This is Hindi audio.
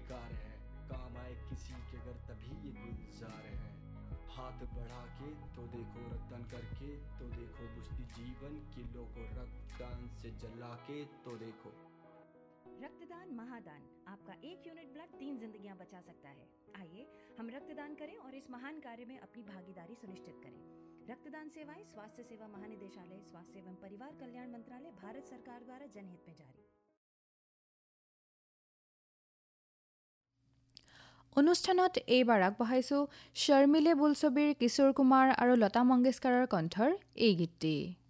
बेकार है, काम आए किसी के घर तभी ये गुलजार है। हाथ बढ़ा के तो देखो, रक्तदान करके तो देखो, बुझती जीवन किलो को रक्तदान से जला के तो देखो। रक्तदान महादान, आपका 1 यूनिट ब्लड 3 जिंदगियां बचा सकता है। आइए हम रक्तदान करें और इस महान कार्य में अपनी भागीदारी सुनिश्चित करें। रक्तदान सेवाएं स्वास्थ्य सेवा महानिदेशालय, स्वास्थ्य एवं परिवार कल्याण मंत्रालय, भारत सरकार द्वारा जनहित में जारी। অনুষ্ঠানত এইবাৰ আগবঢ়াইছো শৰ্মিলে বোলছবিৰ কিশোৰ কুমাৰ আৰু লতা মংগেশকাৰৰ কণ্ঠৰ এই গীতটি।